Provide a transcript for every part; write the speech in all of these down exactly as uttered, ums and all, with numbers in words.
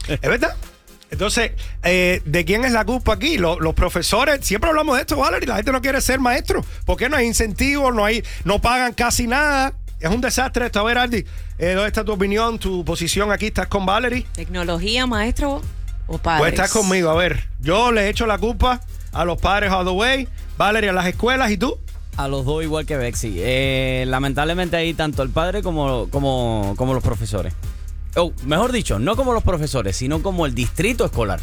Es verdad. Entonces, eh, ¿de quién es la culpa aquí? Los, los profesores, siempre hablamos de esto, Valerie, la gente no quiere ser maestro. ¿Por qué no hay incentivos? No hay, no pagan casi nada. Es un desastre esto. A ver, Aldi, eh, ¿dónde está tu opinión, tu posición aquí? ¿Estás con Valerie? ¿Tecnología, maestro o padres? Pues estás conmigo. A ver, yo le echo la culpa a los padres all the way, Valerie a las escuelas, ¿y tú? A los dos igual que Bexy. Eh, lamentablemente ahí tanto el padre como, como, como los profesores. Oh, mejor dicho, no como los profesores, sino como el distrito escolar.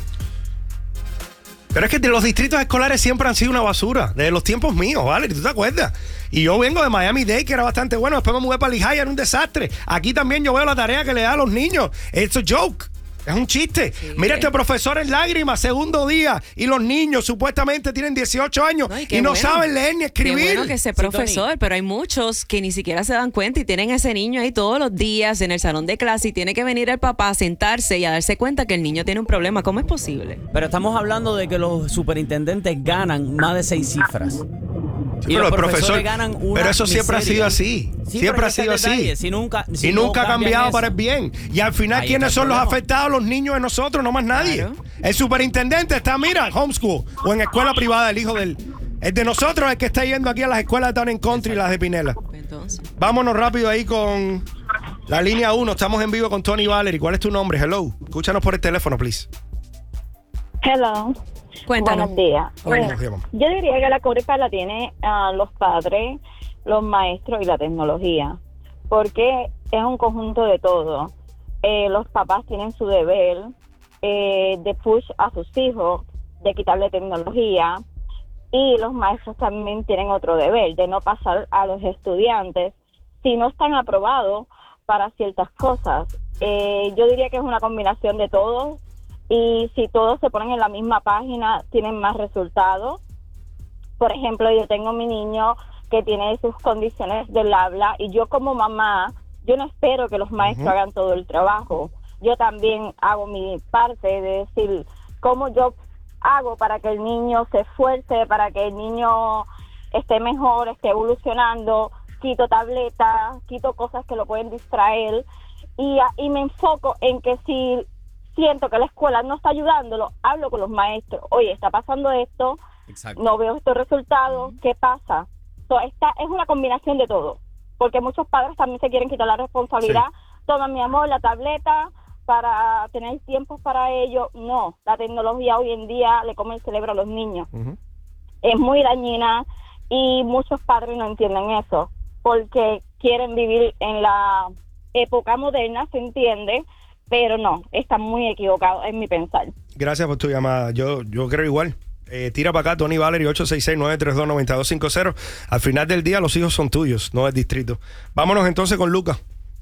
Pero es que los distritos escolares siempre han sido una basura, desde los tiempos míos, ¿vale? ¿Tú te acuerdas? Y yo vengo de Miami-Dade, que era bastante bueno, después me mudé para Lehigh, era un desastre. Aquí también yo veo la tarea que le da a los niños. Es un joke. Es un chiste. Sí. Mira este profesor en lágrimas, segundo día, y los niños supuestamente tienen dieciocho años no, y, y no bueno. saben leer ni escribir. Qué bueno que ese profesor, sí, pero hay muchos que ni siquiera se dan cuenta y tienen a ese niño ahí todos los días en el salón de clase y tiene que venir el papá a sentarse y a darse cuenta que el niño tiene un problema. ¿Cómo es posible? Pero estamos hablando de que los superintendentes ganan más de seis cifras. Sí, y pero los profesores profesor, ganan una pero eso siempre miseria. ha sido así. Sí, siempre ha sido así. Si nunca, si y no nunca ha cambiado eso. para el bien. Y al final, Ahí ¿quiénes son los afectados? Los niños de nosotros, no más nadie. Claro. El superintendente está, mira, en homeschool o en escuela privada, el hijo del... El de nosotros, el que está yendo aquí a las escuelas de Town and Country y las de Pinela. Entonces. Vámonos rápido ahí con la línea uno. Estamos en vivo con Tony Valerie. ¿Cuál es tu nombre? Hello. Escúchanos por el teléfono, please. Hello. Cuéntanos. Buenos días. Buenos días, yo diría que la culpa la tiene uh, los padres, los maestros y la tecnología, porque es un conjunto de todo. Eh, los papás tienen su deber eh, de push a sus hijos, de quitarle tecnología, y los maestros también tienen otro deber, de no pasar a los estudiantes si no están aprobados para ciertas cosas. Eh, yo diría que es una combinación de todos. Y si todos se ponen en la misma página, tienen más resultados. Por ejemplo, yo tengo mi niño que tiene sus condiciones del habla y yo como mamá, yo no espero que los maestros uh-huh. hagan todo el trabajo. Yo también hago mi parte de decir cómo yo hago para que el niño se esfuerce, para que el niño esté mejor, esté evolucionando. Quito tabletas, quito cosas que lo pueden distraer y, y me enfoco en que si... siento que la escuela no está ayudándolo, hablo con los maestros. Oye, está pasando esto, Exacto. no veo estos resultados, ¿qué pasa? So, esta es una combinación de todo, porque muchos padres también se quieren quitar la responsabilidad. Sí. Toma, mi amor, la tableta para tener tiempo para ello. No, la tecnología hoy en día le come el cerebro a los niños. Uh-huh. Es muy dañina y muchos padres no entienden eso, porque quieren vivir en la época moderna, ¿se entiende? Pero no, está muy equivocado en mi pensar. Gracias por tu llamada. Yo, yo creo igual. Eh, tira para acá, Tony Valerie, ocho seis seis, nueve tres dos, nueve dos cinco cero. Al final del día, los hijos son tuyos, no del distrito. Vámonos entonces con Lucas.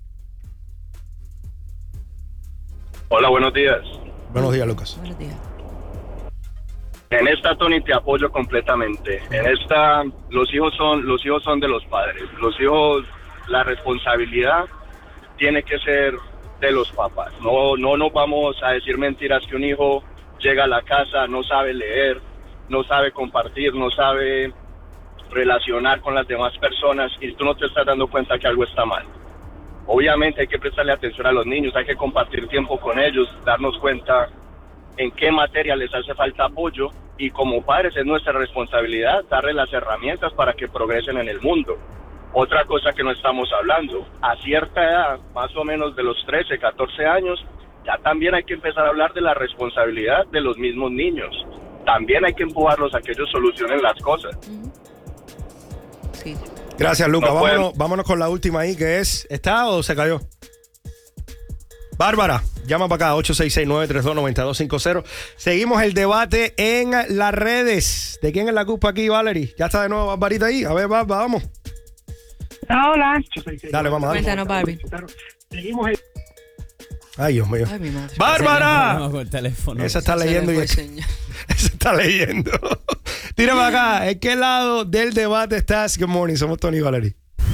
Hola, buenos días. Buenos días, Lucas. Buenos días. En esta, Tony, te apoyo completamente. En esta, los hijos son, los hijos son de los padres. Los hijos, la responsabilidad tiene que ser de los papás. No, no nos vamos a decir mentiras que un hijo llega a la casa, no sabe leer, no sabe compartir, no sabe relacionar con las demás personas y tú no te estás dando cuenta que algo está mal. Obviamente hay que prestarle atención a los niños, hay que compartir tiempo con ellos, darnos cuenta en qué materia les hace falta apoyo y como padres es nuestra responsabilidad darles las herramientas para que progresen en el mundo. Otra cosa que no estamos hablando, a cierta edad, más o menos de los trece, catorce años, ya también hay que empezar a hablar de la responsabilidad de los mismos niños. También hay que empujarlos a que ellos solucionen las cosas. Sí. Gracias, Lucas. No vámonos, vámonos con la última ahí, que es... ¿Está o se cayó? Bárbara, llama para acá, ocho seis seis, nueve tres dos, nueve dos cinco cero. Seguimos el debate en las redes. ¿De quién es la culpa aquí, Valerie? Ya está de nuevo Barbarita ahí. A ver, Barba, vamos. Hola. Dale, vamos a dar. Cuéntanos, Barbie. Seguimos el... Ay, Dios mío. Ay, mi madre. ¡Bárbara! Con el teléfono. Esa está leyendo y es... Esa está leyendo. Tírame acá. ¿En qué lado del debate estás? Good morning, somos Tony y Valerie.